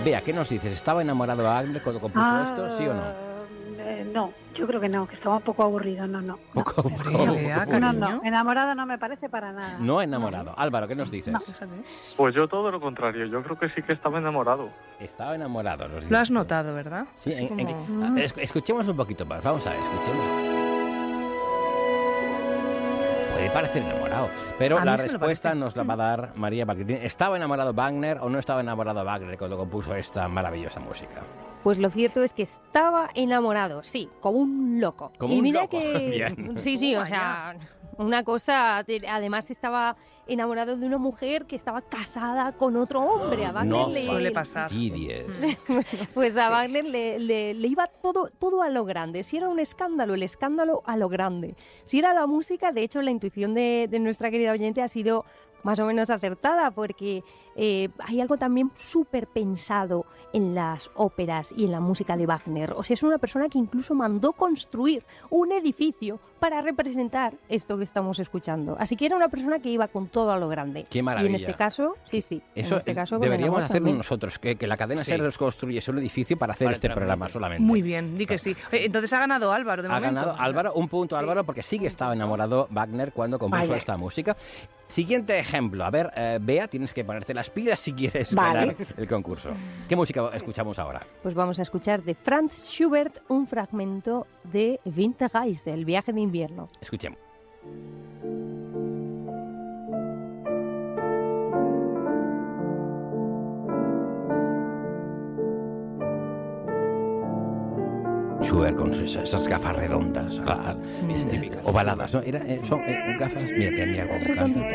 Bea, ¿qué nos dices? ¿Estaba enamorado de Wagner cuando compuso esto, sí o no? No, yo creo que no, que estaba un poco aburrido, no. Poco. No, enamorado no me parece para nada. No enamorado. Álvaro, ¿qué nos dices? No. Pues yo todo lo contrario, yo creo que sí que estaba enamorado. Estaba enamorado. Nos Lo dices has tú. notado, ¿verdad? Sí, Es como- escuchemos un poquito más. Vamos a ver, escuchemos. Puede parecer enamorado, pero A mí la sí me lo respuesta parece. nos la va a dar María Balgrín. ¿Estaba enamorado Wagner o no estaba enamorado Wagner cuando compuso esta maravillosa música? Pues lo cierto es que estaba enamorado, sí, como un loco. Como y un mira loco, que bien. sí, o sea, una cosa, además estaba enamorado de una mujer que estaba casada con otro hombre. A Wagner No Suele pasar. fastidies. Pues a Wagner le iba todo a lo grande. Si era un escándalo, el escándalo a lo grande. Si era la música, de hecho, la intuición de nuestra querida oyente ha sido más o menos acertada, porque hay algo también súper pensado en las óperas y en la música de Wagner. O sea, es una persona que incluso mandó construir un edificio para representar esto que estamos escuchando. Así que era una persona que iba con todo a lo grande. Qué maravilla. Y en este caso, sí. Eso en este caso, con deberíamos el amor hacerlo también. nosotros, que la cadena Sí. SER nos construyese un edificio para hacer Para este entrar programa en- solamente. Muy bien, di que sí. Entonces ha ganado Álvaro, de Ha momento. ganado Álvaro, un punto Álvaro, porque sí que estaba enamorado Wagner cuando compuso Vaya. esta música. Siguiente ejemplo. A ver, Bea, tienes que ponerte las pilas si quieres Vale. ganar el concurso. ¿Qué música escuchamos ahora? Pues vamos a escuchar de Franz Schubert un fragmento de Winterreise, el viaje de invierno. Escuchemos. Schubert con esas gafas redondas, ovaladas, ¿no? Son gafas, mira cómo canta.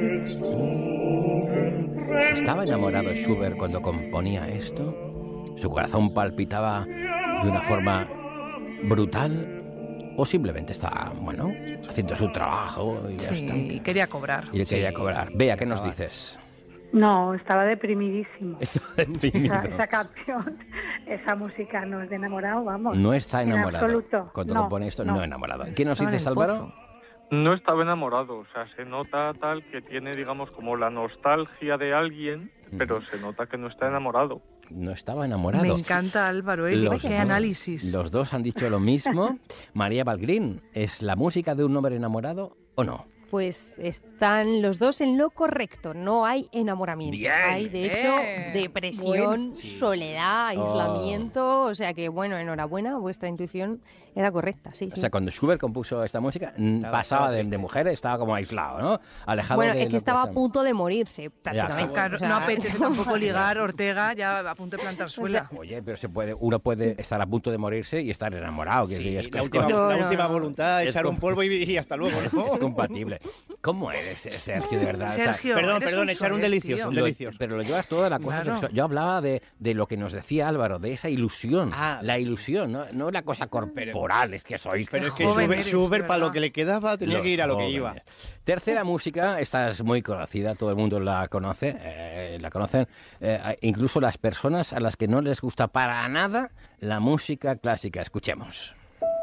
¿Estaba enamorado Schubert cuando componía esto? ¿Su corazón palpitaba de una forma brutal? ¿O simplemente estaba, haciendo su trabajo y ya está? Sí, quería cobrar. Y le quería Sí. cobrar. Bea, ¿qué nos Estaba. dices? No, estaba deprimidísimo. Estaba Esa canción, esa música no es de enamorado, vamos. No está En enamorado. absoluto. Cuando No, compone esto, no. no enamorado. ¿Qué nos Estaba en dices, el Álvaro? pozo. No estaba enamorado, o sea, se nota tal que tiene, digamos, como la nostalgia de alguien, pero se nota que no está enamorado. No estaba enamorado. Me encanta Álvaro, ¿eh? Los Qué dos- análisis. Los dos han dicho lo mismo. María Balgrín, ¿es la música de un hombre enamorado o no? Pues están los dos en lo correcto, no hay enamoramiento. Bien. Hay, de hecho, depresión, Sí. soledad, aislamiento. O sea que, bueno, enhorabuena, vuestra intuición era correcta, sí. O sea, cuando Schubert compuso esta música, pasaba de mujer, estaba como aislado, ¿no? Alejado Bueno, de es que lo estaba a sea. punto de morirse, prácticamente. Claro, O sea, no apetece tampoco ligar, Ortega ya a punto de plantar suela. Oye, pero uno puede estar a punto de morirse y estar enamorado. Que Sí, es la última, No, la no, última no. voluntad, Es echar un polvo y hasta luego, ¿no? es compatible. ¿Cómo eres, Sergio, de verdad? O sea, Sergio, Perdón, eres echar un soez, delicioso, tío. un delicioso. pero lo llevas todo a la cosa Claro. sexual. Yo hablaba de lo que nos decía Álvaro, de esa ilusión. La sí. ilusión, no la cosa corporal, es que sois. Pero es que Joven Schubert, eres, Schubert, de para lo verdad. que le quedaba, tenía Los que ir a lo que jóvenes. iba. Tercera música, esta es muy conocida, todo el mundo la conoce, la conocen, incluso las personas a las que no les gusta para nada la música clásica. Escuchemos.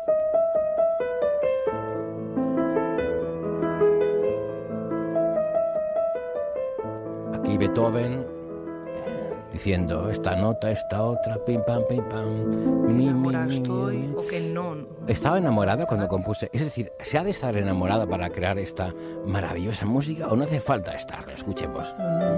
Aquí Beethoven diciendo esta nota, esta otra, pim pam, Ahora estoy, o que no. ¿Estaba enamorado cuando compuse? Es decir, ¿se ha de estar enamorado para crear esta maravillosa música o no hace falta estarlo? Escuchemos.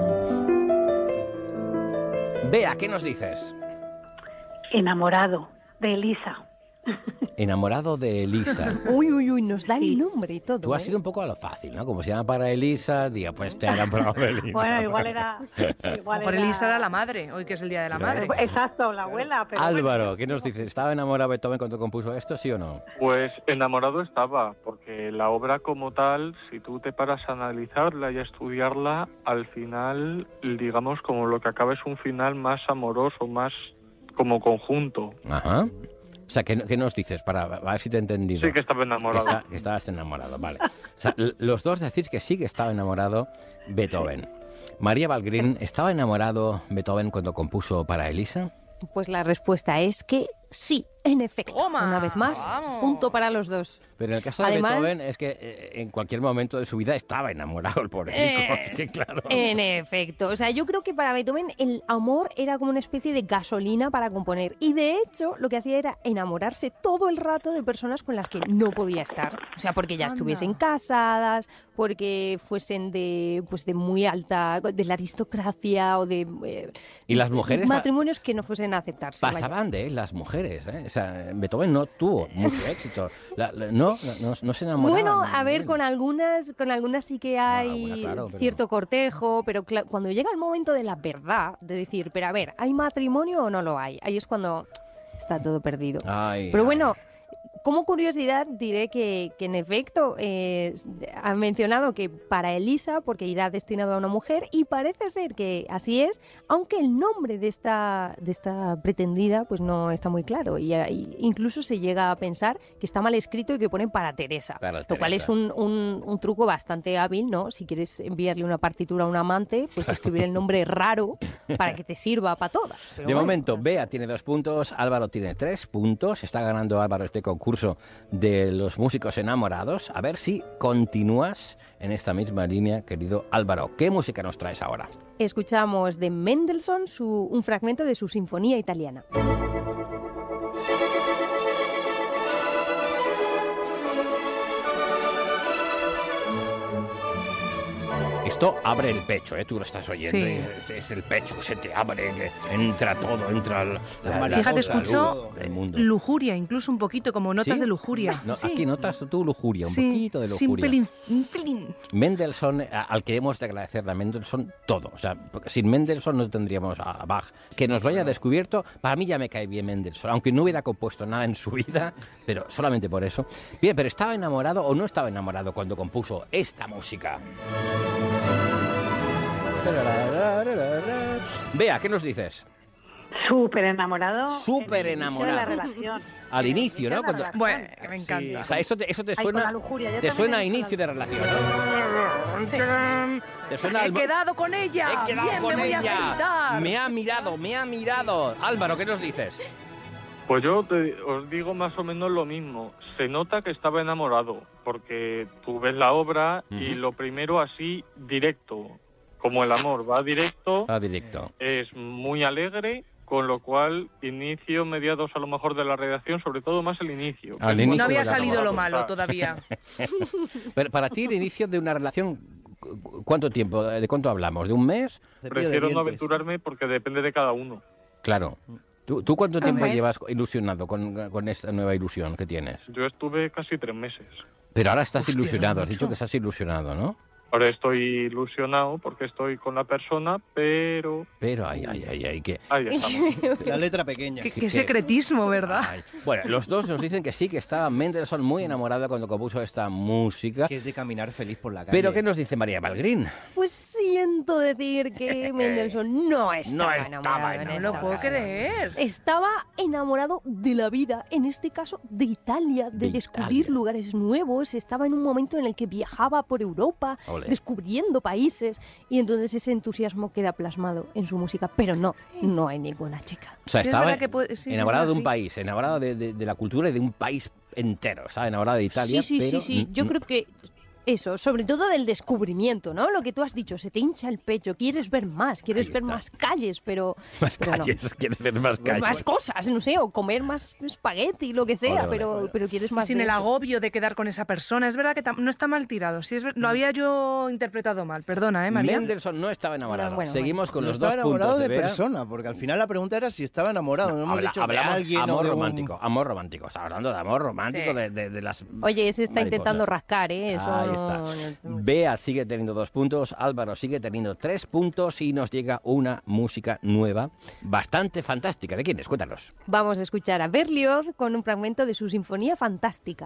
Bea, ¿qué nos dices? Enamorado de Elisa. Enamorado de Elisa. Uy, nos da Sí. el nombre y todo. Tú has ¿eh? sido un poco a lo fácil, ¿no? Como se llama para Elisa, diga, pues te han enamorado de Elisa. Bueno, igual era... Por Elisa era la madre, hoy que es el Día de la Claro. Madre. Exacto, la abuela. Pero Álvaro, ¿qué nos dices? ¿Estaba enamorado Beethoven cuando compuso esto, sí o no? Pues enamorado estaba, porque la obra como tal, si tú te paras a analizarla y a estudiarla, al final, digamos, como lo que acaba es un final más amoroso, más como conjunto. Ajá. O sea, ¿qué nos dices? Para ver si te he entendido. Sí que estaba enamorado. Que estabas enamorado, vale. O sea, los dos decís que sí que estaba enamorado Beethoven. María Balgrín, ¿estaba enamorado Beethoven cuando compuso para Elisa? Pues la respuesta es que sí, en efecto. ¡Toma! Una vez más, ¡Vamos! punto para los dos. Pero en el caso de Además- Beethoven es que en cualquier momento de su vida estaba enamorado el pobrecito. Es que claro. En efecto. O sea, yo creo que para Beethoven el amor era como una especie de gasolina para componer. Y de hecho, lo que hacía era enamorarse todo el rato de personas con las que no podía estar. O sea, porque ya Anda. estuviesen casadas, porque fuesen de muy alta, de la aristocracia o de Y las mujeres matrimonios que no fuesen a aceptarse. vaya. pasaban de él, las mujeres. O sea, Beethoven no tuvo mucho éxito. No se enamoraban. Bueno, a de ver, él. con algunas sí que hay alguna, claro, pero- cierto cortejo, pero cuando llega el momento de la verdad, de decir, pero a ver, ¿hay matrimonio o no lo hay? Ahí es cuando está todo perdido. Ay, Pero ay. bueno, como curiosidad diré que en efecto han mencionado que para Elisa, porque irá destinado a una mujer, y parece ser que así es, aunque el nombre de esta pretendida pues no está muy claro. Y incluso se llega a pensar que está mal escrito y que ponen para Teresa. Para Lo cual Teresa. es un truco bastante hábil, ¿no? Si quieres enviarle una partitura a un amante, pues escribir el nombre raro para que te sirva para todas. Pero De bueno, momento, Bea tiene 2 puntos, Álvaro tiene 3 puntos. Está ganando Álvaro este concurso de los músicos enamorados. A ver si continúas en esta misma línea, querido Álvaro. ¿Qué música nos traes ahora? escuchamos de Mendelssohn un fragmento de su Sinfonía Italiana. Esto abre el pecho, tú lo estás oyendo. Sí. Es el pecho que se te abre, que entra todo, entra Fíjate, cosa, escucho del mundo. lujuria, incluso un poquito, como notas ¿Sí? de lujuria. No, Sí. aquí notas tú lujuria, un Sí, poquito de sí, lujuria. un pelín. Mendelssohn, al que hemos de agradecerle a Mendelssohn todo. O sea, porque sin Mendelssohn no tendríamos a Bach. Que nos lo haya descubierto, para mí ya me cae bien Mendelssohn, aunque no hubiera compuesto nada en su vida, pero solamente por eso. Bien, pero ¿estaba enamorado o no estaba enamorado cuando compuso esta música? Vea, ¿qué nos dices? Súper enamorado. Súper en el inicio de la enamorado. relación. Al En el inicio, ¿no? de la Cuando- relación. Bueno, me encanta. O sea, eso te Ahí con suena, la lujuria, yo te también suena a he visto inicio la de relación, ¿no? Te suena He al- quedado con ella. He quedado Bien, con me voy a ella. sentar. Me ha mirado. Álvaro, ¿qué nos dices? Pues yo os digo más o menos lo mismo. Se nota que estaba enamorado, porque tú ves la obra y Ujú. lo primero así, directo. Como el amor va directo, A directo. es muy alegre, con lo cual inicio, mediados a lo mejor de la redacción, sobre todo más el inicio. Al Que inicio No había de la salido lo enamorado malo está. todavía. Pero para ti, el inicio de una relación, ¿cuánto tiempo? ¿De cuánto hablamos? ¿De un mes? Cepillo de Prefiero no dientes. aventurarme porque depende de cada uno. Claro. ¿Tú cuánto tiempo Hombre. llevas ilusionado con esta nueva ilusión que tienes? Yo estuve casi 3 meses. Pero ahora estás Hostia, ilusionado, has mucho. dicho que estás ilusionado, ¿no? Ahora estoy ilusionado porque estoy con la persona, pero Pero, ay, que... ahí estamos. La letra pequeña. Qué secretismo, ¿verdad? Ay. Bueno, los dos nos dicen que sí, que estaba Mendelssohn muy enamorado cuando compuso esta música. Que es de caminar feliz por la calle. Pero, ¿qué nos dice María Balgrín? Pues siento decir que Mendelssohn no estaba estaba enamorado. en enamorado. No lo esta puedo ocasión. creer. Estaba enamorado de la vida, en este caso de Italia, de De descubrir Italia. lugares nuevos. Estaba en un momento en el que viajaba por Europa, Ole. descubriendo países, y entonces ese entusiasmo queda plasmado en su música. Pero no hay ninguna chica. O sea, Sí, es estaba verdad que puede- sí, enamorado de un sí. país, enamorado de la cultura y de un país entero. Estaba enamorado de Italia, Sí, pero... Yo creo que eso, sobre todo del descubrimiento, ¿no? Lo que tú has dicho, se te hincha el pecho, quieres ver más, quieres Ahí ver está. más calles, pero... Más pero no. calles, quieres ver más calles. Más cosas, no sé, o comer más espagueti, lo que sea, Ole, ole, ole. pero quieres más Sin de el eso. agobio de quedar con esa persona. Es verdad que no está mal tirado. Sí, lo había yo interpretado mal. Perdona, María? Mendelssohn no estaba enamorado. No, bueno, Seguimos con No los estaba dos enamorado puntos de Bea. persona, porque al final la pregunta era si estaba enamorado. No, hemos dicho de Hablamos alguien amor o de un- romántico, amor romántico. Está hablando de amor romántico, Sí. de las Oye, se está mariposas. intentando rascar, ¿eh? Eso Ahí no- está. no- Bea sigue teniendo 2 puntos, Álvaro sigue teniendo 3 puntos y nos llega una música nueva, bastante fantástica. ¿De quiénes? Cuéntanos. Vamos a escuchar a Berlioz con un fragmento de su Sinfonía Fantástica.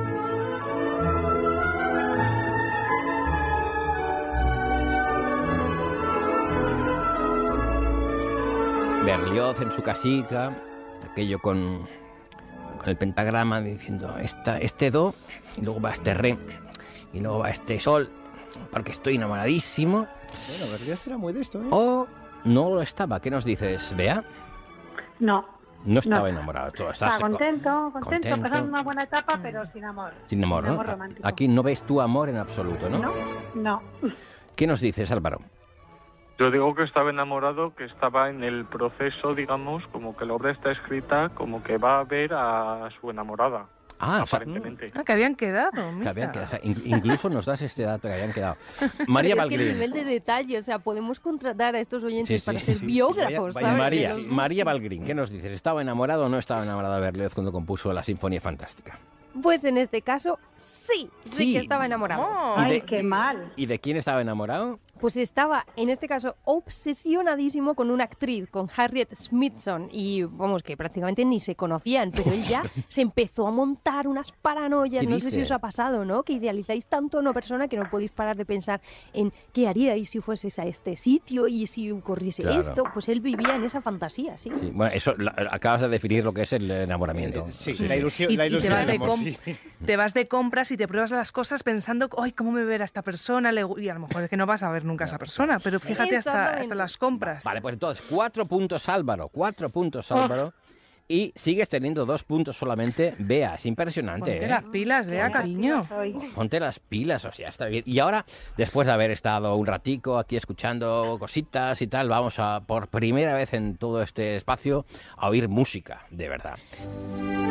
Berlioz en su casita, aquello con el pentagrama diciendo este do, y luego va este re, y luego va este sol, porque estoy enamoradísimo. Bueno, Berlioz era muy de esto, ¿eh? O no lo estaba. ¿Qué nos dices, Bea? No, No estaba No. enamorado. Está contento, pasando una buena etapa, pero sin amor. Sin amor, Sin ¿no? romántico. Aquí no ves tu amor en absoluto, ¿no? No. ¿Qué nos dices, Álvaro? Yo digo que estaba enamorado, que estaba en el proceso, digamos, como que la obra está escrita, como que va a ver a su enamorada. Ah, o sea, Aparentemente. Ah, que habían quedado. que mira. habían quedado. O sea, incluso nos das este dato que habían quedado. María Pero es que el Valgrín. nivel de detalle, o sea, podemos contratar a estos oyentes Sí, sí, para ser sí, sí, biógrafos, vaya- ¿sabes? María, De los- María Valgrín, ¿qué nos dices? ¿Estaba enamorado o no estaba enamorado de Berlioz cuando compuso la Sinfonía Fantástica? Pues en este caso, sí Sí. que estaba enamorado. Oh. ¿Y Ay, de- qué mal. ¿Y de quién estaba enamorado? Pues estaba, en este caso, obsesionadísimo con una actriz, con Harriet Smithson, y vamos, que prácticamente ni se conocían, pero él ya se empezó a montar unas paranoias, ¿Qué no sé si dices? os ha pasado, ¿no? Que idealizáis tanto a una persona que no podéis parar de pensar en qué haríais si fueses a este sitio y si ocurriese Claro. esto, pues él vivía en esa fantasía, sí. Sí, bueno, eso acabas de definir lo que es el enamoramiento. Sí, Sí, la sí. ilusión, Y la te ilusión vas del de amor, com- sí. Te vas de compras y te pruebas las cosas pensando, ¡ay, cómo me verá esta persona! Y a lo mejor es que no vas a ver nunca a esa persona, pero fíjate hasta Exactamente. las compras. Vale, pues entonces, 4 puntos Álvaro, 4 puntos Álvaro. Y sigues teniendo 2 puntos solamente. Bea, es impresionante, Ponte ¿eh? las pilas, vea, cariño. Ponte las pilas, o sea, está bien. Y ahora, después de haber estado un ratico aquí escuchando cositas y tal, vamos a, por primera vez en todo este espacio, a oír música, de verdad.